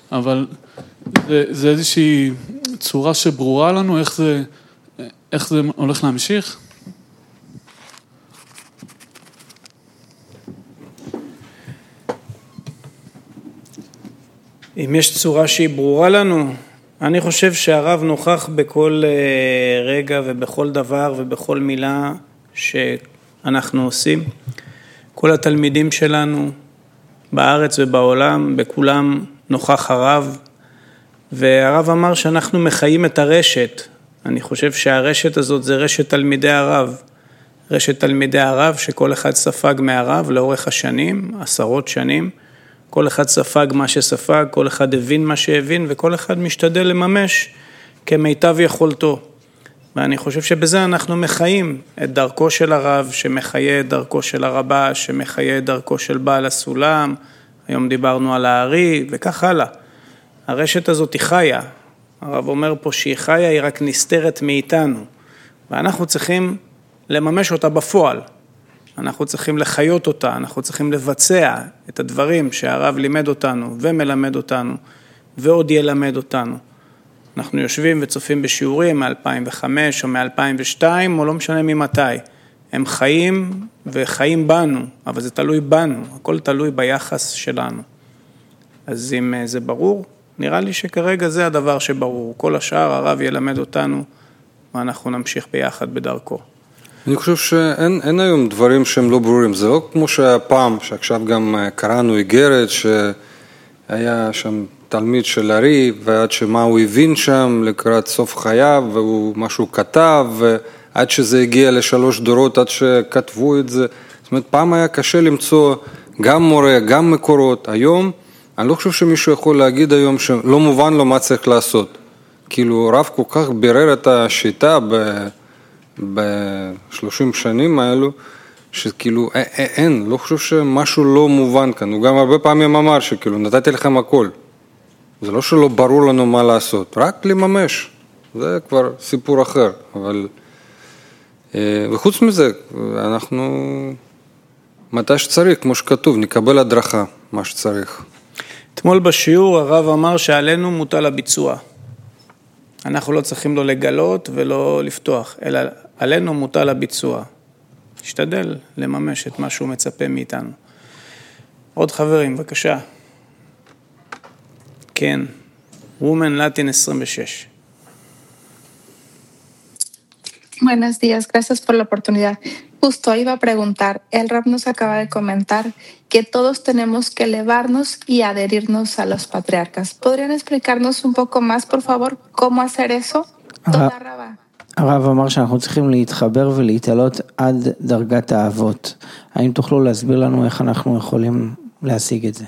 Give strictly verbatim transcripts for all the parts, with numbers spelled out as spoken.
אבל זה, זה איזושהי צורה שברורה לנו, איך זה, איך זה הולך להמשיך? אם יש צורה שהיא ברורה לנו, אני חושב שהרב נוכח בכל רגע ובכל דבר ובכל מילה שאנחנו עושים. כל התלמידים שלנו בארץ ובעולם, בכולם נוכח הרב, והרב אמר שאנחנו מחיים את הרשת. אני חושב שהרשת הזאת זה רשת תלמידי הרב. רשת תלמידי הרב שכל אחד ספג מהרב לאורך השנים, עשרות שנים. כל אחד ספג מה שספג, כל אחד הבין מה שהבין, וכל אחד משתדל לממש כמיטב יכולתו. ואני חושב שבזה אנחנו מחיים את דרכו של הרב, שמחיה את דרכו של הרבה, שמחיה את דרכו של בעל הסולם, היום דיברנו על הארי, וכך הלאה. הרשת הזאת היא חיה, הרב אומר פה שהיא חיה, היא רק נסתרת מאיתנו, ואנחנו צריכים לממש אותה בפועל. אנחנו צריכים לחיות אותה, אנחנו צריכים לבצע את הדברים שהרב לימד אותנו ומלמד אותנו ועוד ילמד אותנו. אנחנו יושבים וצופים בשיעורים מ-אלפיים וחמש או מ-אלפיים ושתיים או לא משנה ממתי. הם חיים וחיים בנו, אבל זה תלוי בנו, הכל תלוי ביחס שלנו. אז אם זה ברור, נראה לי שכרגע זה הדבר שברור. כל השאר הרב ילמד אותנו ואנחנו נמשיך ביחד בדרכו. אני חושב שאין אין היום דברים שהם לא ברורים, זה לא כמו שהפעם, שעכשיו גם קראנו איגרת, שהיה שם תלמיד של ארי, ועד שמה הוא הבין שם לקראת סוף חייו, והוא משהו כתב, ועד שזה הגיע לשלוש דורות, עד שכתבו את זה. זאת אומרת, פעם היה קשה למצוא גם מורה, גם מקורות. היום, אני לא חושב שמישהו יכול להגיד היום שלא מובן לו מה צריך לעשות. כאילו, רב כל כך בירר את השיטה ב... בשלושים שנים האלו, שכאילו אין, לא חושב שמשהו לא מובן כאן. הוא גם הרבה פעמים אמר שכאילו נתתי לכם הכל. זה לא שלא ברור לנו מה לעשות, רק לממש. זה כבר סיפור אחר. אבל, וחוץ מזה, אנחנו, מתי שצריך, כמו שכתוב, נקבל הדרכה, מה שצריך. אתמול בשיעור הרב אמר שעלינו מוטל הביצוע. אנחנו לא צריכים לא לגלות ולא לפתוח, אלא עלינו מוטל הביצוע. תשתדל לממש את מה שהוא מצפה מאיתנו. עוד חברים, בבקשה. כן, וומן לטין עשרים ושש. Buenos días, gracias por la oportunidad. Justo iba a preguntar, el Rab nos acaba de comentar que todos tenemos que elevarnos y adherirnos a los patriarcas. ¿Podrían explicarnos un poco más, por favor, cómo hacer eso? תודה רבה. הרב אמר שאנחנו צריכים להתחבר ולהתעלות עד דרגת האבות. האם תוכלו להסביר לנו איך אנחנו יכולים להשיג את זה?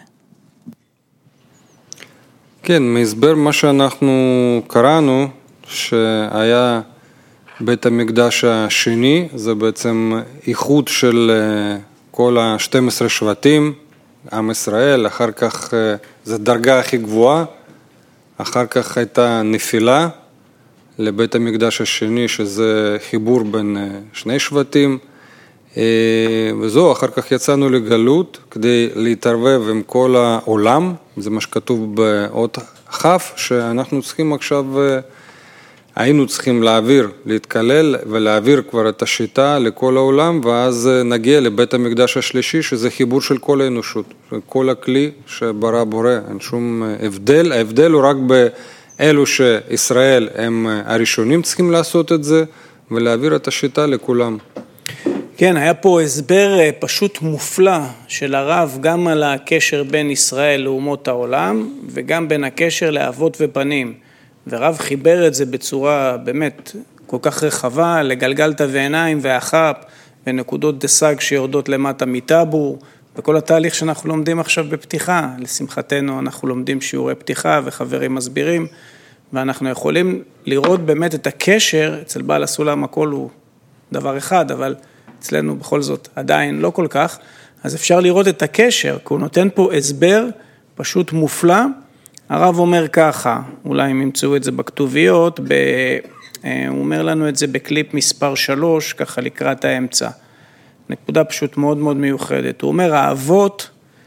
כן, מהסבר מה שאנחנו קראנו, שהיה בית המקדש השני, זה בעצם איחוד של כל ה-שנים עשר שבטים, עם ישראל, אחר כך זה דרגה הכי גבוהה, אחר כך הייתה נפילה לבית המקדש השני, שזה חיבור בין שני שבטים, וזהו, אחר כך יצאנו לגלות כדי להתערבב עם כל העולם, זה מה שכתוב באות חף, שאנחנו צריכים עכשיו, היינו צריכים להעביר, להתקלל ולהעביר כבר את השיטה לכל העולם, ואז נגיע לבית המקדש השלישי, שזה חיבור של כל האנושות, כל הכלי שברא בורא, אין שום הבדל, ההבדל הוא רק באלו שישראל הם הראשונים צריכים לעשות את זה, ולהעביר את השיטה לכולם. כן, היה פה הסבר פשוט מופלא של הרב, גם על הקשר בין ישראל לאומות העולם, וגם בין הקשר לאבות ובנים. ורב חיבר את זה בצורה באמת כל כך רחבה, לגלגלת ועיניים והחפ, ונקודות דסג שיורדות למטה מטבור, וכל התהליך שאנחנו לומדים עכשיו בפתיחה. לשמחתנו אנחנו לומדים שיעורי פתיחה וחברים מסבירים, ואנחנו יכולים לראות באמת את הקשר, אצל בעל הסולם הכל הוא דבר אחד, אבל אצלנו בכל זאת עדיין לא כל כך, אז אפשר לראות את הקשר, כי הוא נותן פה הסבר פשוט מופלא. הרב אומר ככה, אולי אם ימצאו את זה בכתוביות, ב... הוא אומר לנו את זה בקליפ מספר שלוש, ככה לקראת האמצע. נקודה פשוט מאוד מאוד מיוחדת. הוא אומר, האבות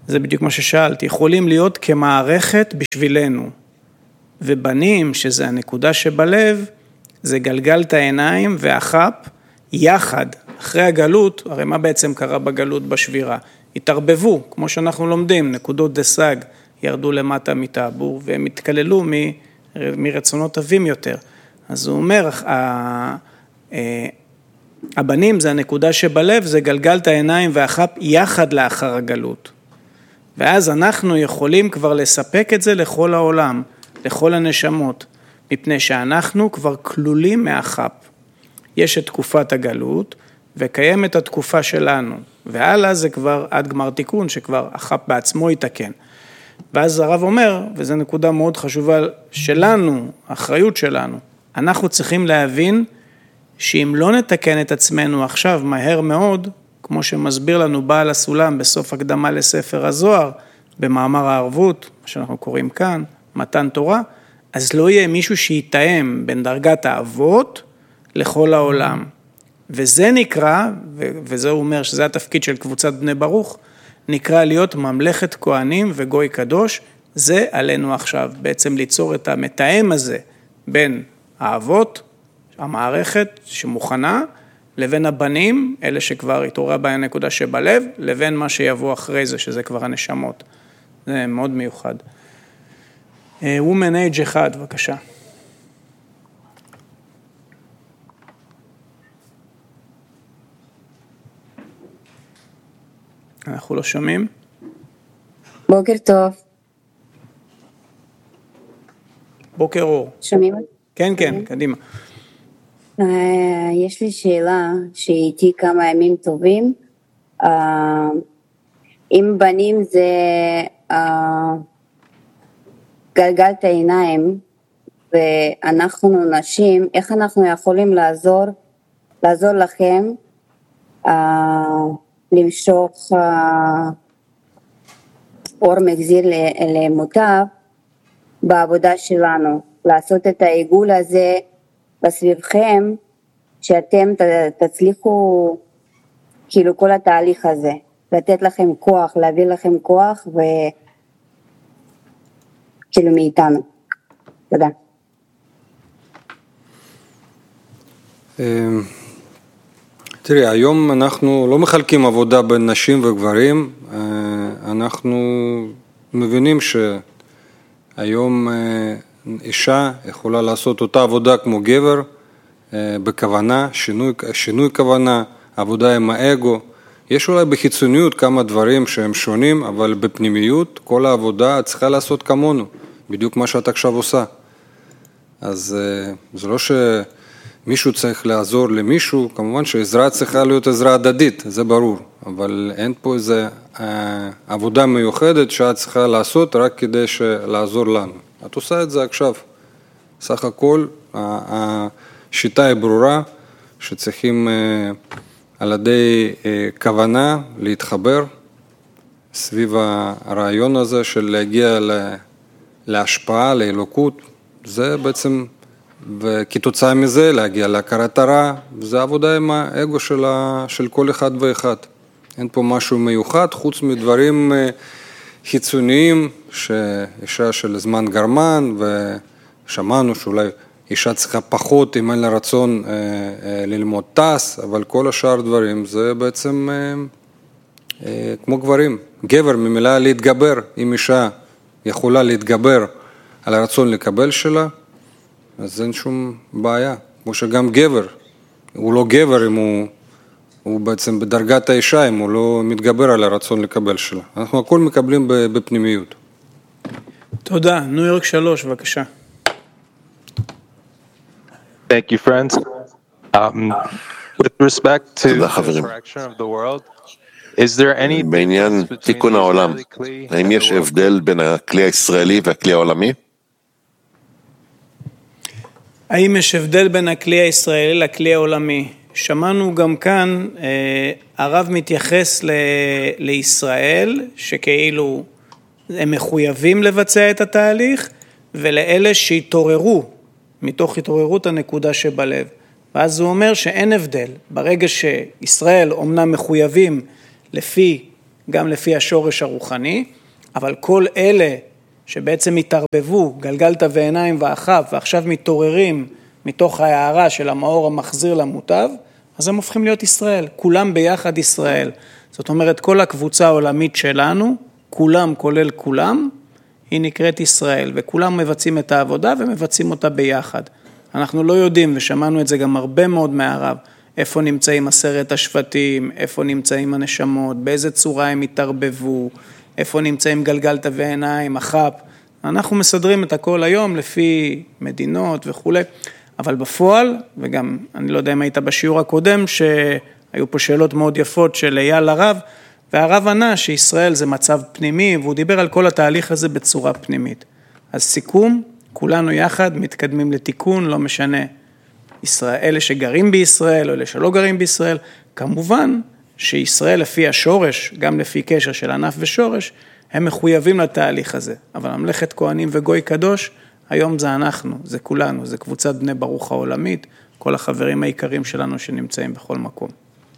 זה בדיוק מה ששאלתי, יכולים להיות כמערכת בשבילנו, ובנים, שזה הנקודה שבלב, זה גלגלת העיניים והחפ יחד, אחרי הגלות, הרי מה בעצם קרה בגלות בשבירה? התערבבו, כמו שאנחנו לומדים, נקודות דסג ירדו למטה מטאבור, והם התקללו מ, מרצונות טובים יותר. אז הוא אומר, הבנים זה הנקודה שבלב, זה גלגלת העיניים והחפ יחד לאחר הגלות. ואז אנחנו יכולים כבר לספק את זה לכל העולם, לכל הנשמות, מפני שאנחנו כבר כלולים מהחפ. יש את תקופת הגלות, וקיימת התקופה שלנו, והלאה זה כבר עד גמר תיקון, שכבר החפ בעצמו יתקן. ואז הרב אומר, וזו נקודה מאוד חשובה שלנו, האחריות שלנו, אנחנו צריכים להבין שאם לא נתקן את עצמנו עכשיו מהר מאוד, כמו שמסביר לנו בעל הסולם בסוף הקדמה לספר הזוהר, במאמר הערבות, מה שאנחנו קוראים כאן, מתן תורה, אז לא יהיה מישהו שיתאם בין דרגת האבות לכל העולם. וזה נקרא, וזה הוא אומר שזה התפקיד של קבוצת בני ברוך, נקרא להיות ממלכת כהנים וגוי קדוש, זה עלינו עכשיו, בעצם ליצור את המתאם הזה בין האבות, המערכת שמוכנה, לבין הבנים, אלה שכבר התעוררה בהם נקודה שבלב, לבין מה שיבוא אחרי זה, שזה כבר הנשמות. זה מאוד מיוחד. Woman Age אחד, בבקשה. אנחנו לא שומעים. בוקר טוב. בוקר אור. שומעים? כן, כן, קדימה. יש לי שאלה שאיתי כמה ימים טובים. אם בנים זה גלגלת העיניים ואנחנו נשים, איך אנחנו יכולים לעזור, לעזור לכם למשוך אור מחזיר למוטב בעבודה שלנו, לעשות את העיגול הזה בסביבכם, שאתם תצליחו כאילו כל התהליך הזה, לתת לכם כוח, להביא לכם כוח וכאילו מאיתנו. תודה. תראי, היום אנחנו לא מחלקים עבודה בין נשים וגברים, אנחנו מבינים שהיום אישה יכולה לעשות אותה עבודה כמו גבר, בכוונה, שינוי, שינוי כוונה, עבודה עם האגו. יש אולי בחיצוניות כמה דברים שהם שונים, אבל בפנימיות כל העבודה צריכה לעשות כמונו, בדיוק מה שאת עכשיו עושה. אז זה לא שמישהו צריך לעזור למישהו, כמובן שעזרה צריכה להיות עזרה הדדית, זה ברור, אבל אין פה איזו עבודה מיוחדת שאת צריכה לעשות רק כדי לעזור לנו. את עושה את זה עכשיו. סך הכל, השיטה היא ברורה, שצריכים על ידי כוונה להתחבר סביב הרעיון הזה של להגיע להשפעה, לאלוקות. זה בעצם, וכתוצאה מזה להגיע להכרת הרע, וזה עבודה עם האגו של, של כל אחד ואחד. אין פה משהו מיוחד, חוץ מדברים חיצוניים, שאישה של זמן גרמן, ושמענו שאולי אישה צריכה פחות אם אין לה רצון אה, אה, ללמוד טס, אבל כל השאר דברים זה בעצם אה, אה, כמו גברים. גבר ממילה להתגבר, אם אישה יכולה להתגבר על הרצון לקבל שלה, אז אין שום בעיה. כמו שגם גבר, הוא לא גבר אם הוא, הוא בעצם בדרגת האישה, אם הוא לא מתגבר על הרצון לקבל שלה. אנחנו הכל מקבלים בפנימיות. תודה. ניו יורק שלוש, בבקשה. Thank you, friends. Um, with respect to the correction of the world, is there any בעניין תיקון העולם, האם יש הבדל בין הכלי הישראלי והכלי העולמי? האם יש הבדל בין הכלי הישראלי לכלי העולמי? שמענו גם כאן, הרב מתייחס ל- לישראל, שכאילו הם מחויבים לבצע את התהליך, ולאלה שהתעוררו, מתוך התעוררות הנקודה שבלב. ואז הוא אומר שאין הבדל. ברגע שישראל אומנם מחויבים לפי גם לפי השורש הרוחני, אבל כל אלה שבעצם התערבבו, גלגלת ועיניים ואחב, ועכשיו מתעוררים מתוך ההערה של המאור המחזיר למוטב, אז הם הופכים להיות ישראל, כולם ביחד ישראל. זאת אומרת, כל הקבוצה העולמית שלנו, כולם כולל כולם, היא נקראת ישראל, וכולם מבצעים את העבודה ומבצעים אותה ביחד. אנחנו לא יודעים, ושמענו את זה גם הרבה מאוד מהרב, איפה נמצאים עשרת השבטים, איפה נמצאים הנשמות, באיזה צורה הם התערבבו, איפה נמצאים גלגלת ועיניים, החפ. אנחנו מסדרים את הכל היום לפי מדינות וכו'. אבל בפועל, וגם אני לא יודע אם היית בשיעור הקודם, שהיו פה שאלות מאוד יפות של אייל הרב, והרב ענה שישראל זה מצב פנימי, והוא דיבר על כל התהליך הזה בצורה פנימית. אז סיכום, כולנו יחד מתקדמים לתיקון, לא משנה ישראל, אלה שגרים בישראל או אלה שלא גרים בישראל, כמובן שישראל לפי השורש, גם לפי קשר של ענף ושורש, הם מחויבים לתהליך הזה. אבל ממלכת כהנים וגוי קדוש, היום זה אנחנו, זה כולנו, זה קבוצת בני ברוך העולמית, כל החברים העיקרים שלנו שנמצאים בכל מקום.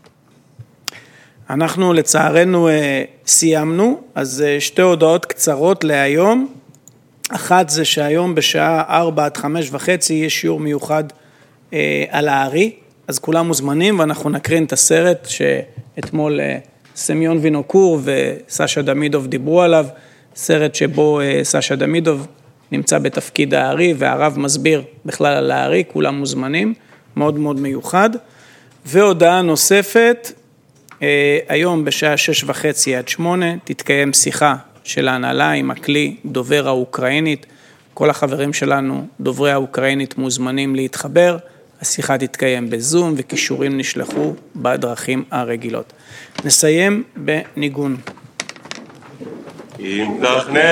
אנחנו לצערנו סיימנו, אז שתי הודעות קצרות להיום. אחת זה שהיום בשעה ארבע עד חמש וחצי יש שיעור מיוחד על הארי, אז כולם מוזמנים ואנחנו נקרין את הסרט שאתמול סמיון וינוקור וסשה דמידוב דיברו עליו, סרט שבו סשה דמידוב נמצא בתפקיד הארי והרב מסביר בכלל על הארי, כולם מוזמנים, מאוד מאוד מיוחד. והודעה נוספת, היום בשעה שש וחצי עד שמונה תתקיים שיחה של ההנהלה עם הכלי דובר האוקראינית, כל החברים שלנו דוברי האוקראינית מוזמנים להתחבר, השיחה תתקיים בזום וקישורים נשלחו בדרכים הרגילות. נסיים בניגון.